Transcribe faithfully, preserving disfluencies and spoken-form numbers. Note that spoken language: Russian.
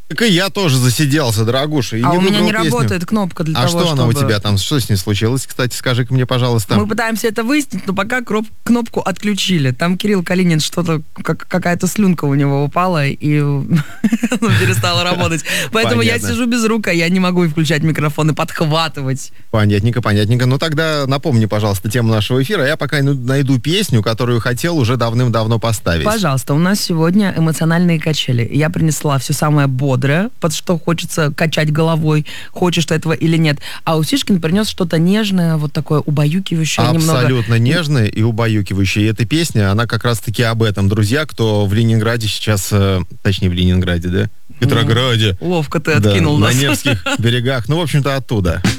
Так и я тоже засиделся, дорогуша. И а не у меня не песню. работает кнопка для а того, чтобы... А что чтобы... она у тебя там? Что с ней случилось, кстати? Скажи-ка мне, пожалуйста. Мы пытаемся это выяснить, но пока кроп... кнопку отключили. Там Кирилл Калинин, что-то, как, какая-то слюнка у него упала, и перестала работать. Поэтому я сижу без рук, а я не могу включать микрофон и подхватывать. Понятненько, понятненько. Ну тогда напомни, пожалуйста, тему нашего эфира. Я пока найду песню, которую хотел уже давным-давно поставить. Пожалуйста, у нас сегодня эмоциональные качели. Я принесла все самое бодрое, под что хочется качать головой, хочешь ты этого или нет. А Усишкин принес что-то нежное, вот такое убаюкивающее. Абсолютно немного... нежное и убаюкивающее. И эта песня, она как раз-таки об этом. Друзья, кто в Ленинграде сейчас, точнее в Ленинграде, да? В Петрограде. Ловко ты откинул да, нас. На Невских берегах. Ну, в общем-то, оттуда.